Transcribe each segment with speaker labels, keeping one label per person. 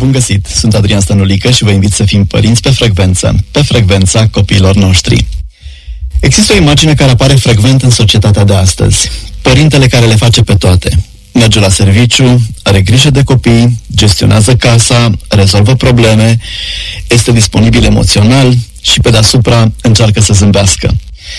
Speaker 1: Bun găsit! Sunt Adrian Stănulică și vă invit să fim părinți pe frecvența copiilor noștri. Există o imagine care apare frecvent în societatea de astăzi. Părintele care le face pe toate. Merge la serviciu, are grijă de copii, gestionează casa, rezolvă probleme, este disponibil emoțional și pe deasupra încearcă să zâmbească.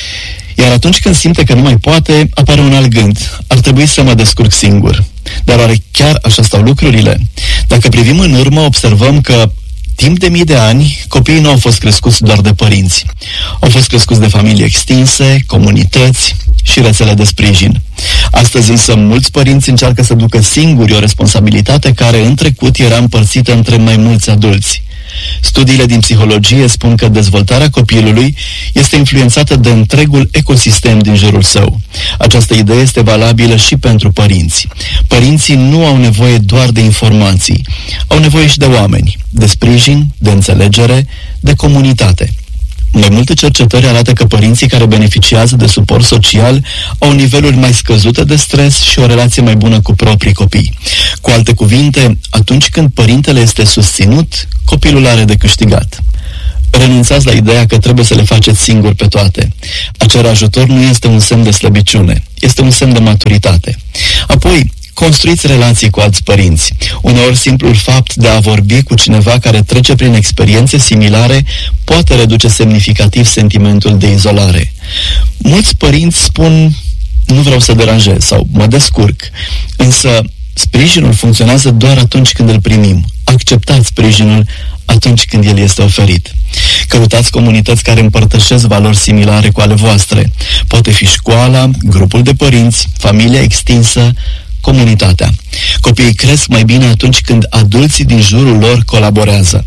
Speaker 1: Iar atunci când simte că nu mai poate, apare un alt gând. Ar trebui să mă descurc singur. Dar oare chiar așa stau lucrurile? Dacă privim în urmă, observăm că timp de mii de ani, copiii nu au fost crescuți doar de părinți. Au fost crescuți de familii extinse, comunități și rețele de sprijin. Astăzi însă mulți părinți încearcă să ducă singuri o responsabilitate care în trecut era împărțită între mai mulți adulți. Studiile din psihologie spun că dezvoltarea copilului este influențată de întregul ecosistem din jurul său. Această idee este valabilă și pentru părinți. Părinții nu au nevoie doar de informații, au nevoie și de oameni, de sprijin, de înțelegere, de comunitate. Mai multe cercetări arată că părinții care beneficiază de suport social au niveluri mai scăzute de stres și o relație mai bună cu proprii copii. Cu alte cuvinte, atunci când părintele este susținut, copilul are de câștigat. Renunțați la ideea că trebuie să le faceți singuri pe toate. A cere ajutor nu este un semn de slăbiciune, este un semn de maturitate. Apoi, construiți relații cu alți părinți. Uneori simplul fapt de a vorbi cu cineva care trece prin experiențe similare poate reduce semnificativ sentimentul de izolare. Mulți părinți spun, nu vreau să deranjez sau mă descurc, însă sprijinul funcționează doar atunci când îl primim. Acceptați sprijinul atunci când el este oferit. Căutați comunități care împărtășesc valori similare cu ale voastre. Poate fi școala, grupul de părinți, familia extinsă, comunitatea. Copiii cresc mai bine atunci când adulții din jurul lor colaborează.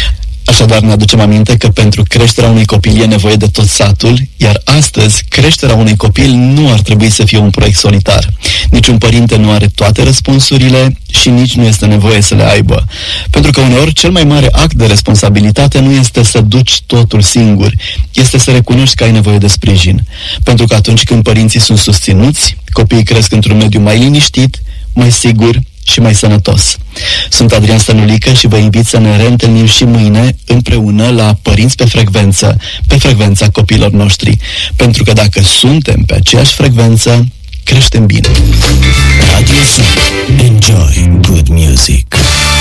Speaker 1: Așadar ne aducem aminte că pentru creșterea unui copil e nevoie de tot satul, iar astăzi creșterea unui copil nu ar trebui să fie un proiect solitar. Niciun părinte nu are toate răspunsurile și nici nu este nevoie să le aibă. Pentru că uneori cel mai mare act de responsabilitate nu este să duci totul singur, este să recunoști că ai nevoie de sprijin. Pentru că atunci când părinții sunt susținuți, copiii cresc într-un mediu mai liniștit, mai sigur și mai sănătos. Sunt Adrian Stănulică și vă invit să ne reîntâlnim și mâine împreună la Părinți pe frecvența copiilor noștri. Pentru că dacă suntem pe aceeași frecvență, creștem bine.
Speaker 2: Radio Sun. Enjoy good music.